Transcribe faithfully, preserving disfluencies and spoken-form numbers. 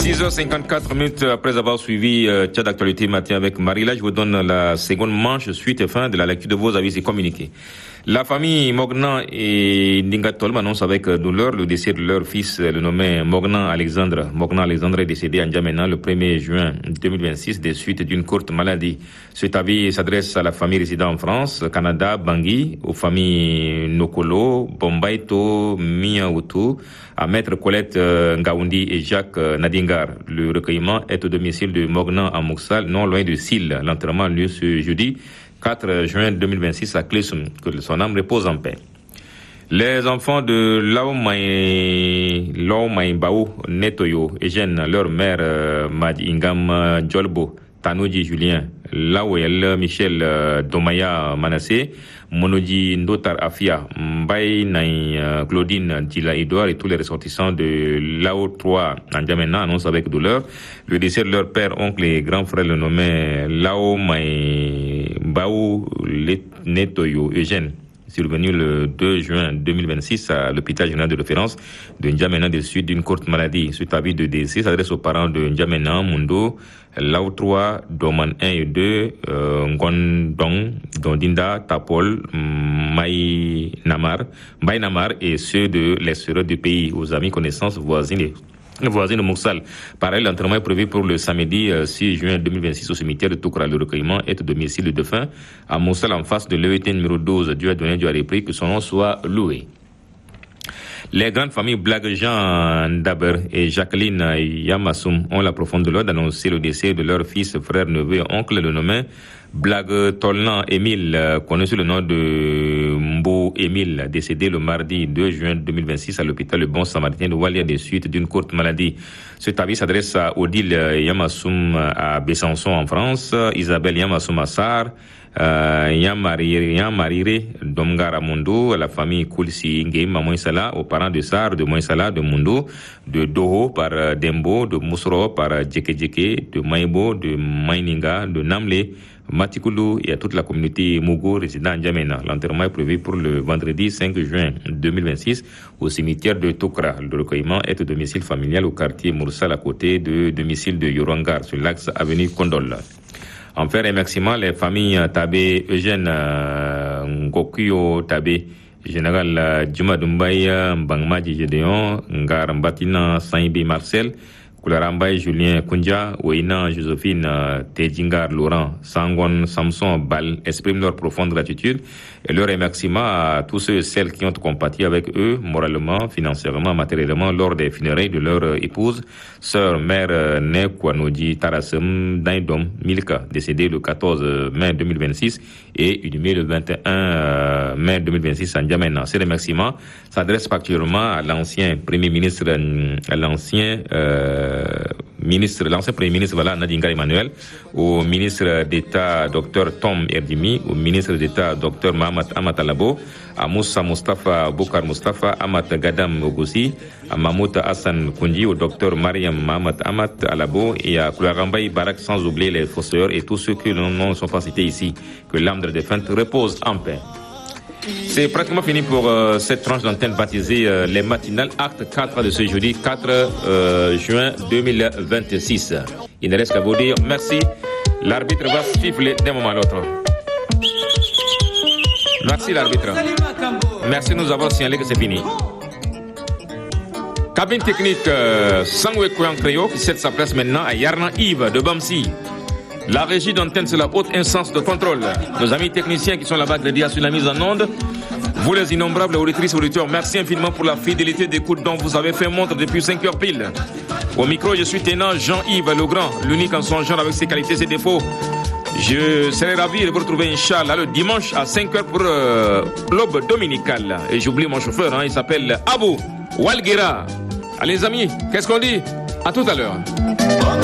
six heures cinquante-quatre minutes après avoir suivi euh, Tchad d'actualité matin avec Marila, je vous donne la seconde manche suite et fin de la lecture de vos avis et communiqués. La famille Mognan et Ndingatolm annonce avec douleur le décès de leur fils, le nommé Mognan Alexandre. Mognan Alexandre est décédé à N'Djamena le premier juin deux mille vingt-six des suites d'une courte maladie. Cet avis s'adresse à la famille résidant en France, Canada, Bangui, aux familles Nokolo, Bombaito, Miaoutou, à Maître Colette Ngaoundi et Jacques Nadingar. Le recueillement est au domicile de Mognan à Mouxal, non loin de Sille. L'enterrement a lieu ce jeudi quatre juin deux mille vingt-six à Klesum, que son âme repose en paix. Les enfants de Laomaïmbao Netoyo et Jeanne, leur mère euh, Madi Ingam Djolbo, Tanoji Julien, Laouel Michel euh, Domaya Manassé, Monoji Ndotar Afia, Mbaye Naï euh, Claudine Dila Edouard et tous les ressortissants de Lao trois en N'Djamena annoncent avec douleur le décès de leur père, oncle et grand frère le nommé Laomaïmbao Netoyo Eugène, survenu le deux juin deux mille vingt-six à l'hôpital général de référence de N'Djamena des suite d'une courte maladie. Cet avis de décès s'adresse aux parents de N'Djamena, Mundo, Lao trois, Doman un et deux, euh, Ngondong, Dondinda, Tapol, Maï Namar, Maï Namar et ceux de l'extérieur du pays, aux amis, connaissances, voisines voisine de Moussal. Pareil, l'enterrement est prévu pour le samedi euh, six juin deux mille vingt-six au cimetière de Toukra. Le recueillement est au domicile de défunt à Moussal en face de l'E E T numéro douze. Dieu a donné, Dieu a repris, que son nom soit loué. Les grandes familles Blague-Jean Daber et Jacqueline Yamassoum ont la profonde douleur d'annoncer le décès de leur fils, frère, neveu et oncle, le nommé Blague Tolnan Émile, connu sous le nom de Mbo Émile, décédé le mardi deux juin deux mille vingt-six à l'hôpital Le Bon Samaritain de Walia des suites d'une courte maladie. Cet avis s'adresse à Odile Yamassoum à Besançon en France, Isabelle Yamassoum à Sarr, Euh, Yamarire Domgara Mundo, à la famille Koulsi Ngem à Moïsala, aux parents de Sar, de Moïsala, de Mundo, de Doho par uh, Dembo, de Mousro par uh, Djeke Djeke, de Maïbo, de Maïninga, de Namle, Matikoulou et à toute la communauté Mogo résidant à N'Djamena. L'enterrement est prévu pour le vendredi cinq juin deux mille vingt-six au cimetière de Tokra. Le recueillement est au domicile familial au quartier Moursal à côté de domicile de Yorangar sur l'axe avenue Kondol. Enfin, remerciements les familles Tabé, Eugène euh, Ngokuyo Tabé, Général euh, Djuma Dumbaye, Mbangmaji Gédéon, Ngar Mbatina Saïbi Marcel, Koularambay Julien Koundja, Ouina Josephine euh, Tedjingar Laurent, Sangon Samson Bal expriment leur profonde gratitude et leur remerciement à tous ceux et celles qui ont compati avec eux, moralement, financièrement, matériellement, lors des funérailles de leur euh, épouse, sœur, mère euh, Nekwanoji Tarasem Daindom Milka, décédée le quatorze mai deux mille vingt-six et inhumée le vingt et un mai deux mille vingt-six à N'Djamena. Ces remerciements s'adressent particulièrement à l'ancien premier ministre, à l'ancien euh, ministre, l'ancien premier ministre, voilà, Nadinga Emmanuel, au ministre d'État, docteur Tom Erdimi, au ministre d'État, docteur Mohamed Amat Alabo, à Moussa Mustafa Boukar Mustafa, Amat Gadam Ogossi, à Mahmoud Hassan Koundi, au docteur Mariam Mohamed Amat Alabo et à Koularambay Barak, sans oublier les fossoyeurs et tous ceux qui ne sont pas cités ici. Que l'âme de la défunte repose en paix. C'est pratiquement fini pour euh, cette tranche d'antenne baptisée euh, les matinales, acte quatre de ce jeudi quatre juin deux mille vingt-six. Il ne reste qu'à vous dire merci. L'arbitre va siffler d'un moment à l'autre. Merci l'arbitre. Merci de nous avoir signalé que c'est fini. Cabine technique euh, Sangwe Koyan Créo qui cède sa place maintenant à Yarna Yves de Bamsi. La régie d'antenne, c'est la haute instance de contrôle. Nos amis techniciens qui sont là-bas dédiés sur la mise en onde. Vous les innombrables auditrices et auditeurs, merci infiniment pour la fidélité d'écoute dont vous avez fait montre depuis cinq heures pile. Au micro, je suis tenant Jean-Yves Legrand, l'unique en son genre avec ses qualités et ses défauts. Je serai ravi de vous retrouver, Inch'Allah, le dimanche à cinq heures pour euh, l'aube dominicale. Et j'oublie mon chauffeur, hein, il s'appelle Abou Walguera. Allez les amis, qu'est-ce qu'on dit? À tout à l'heure.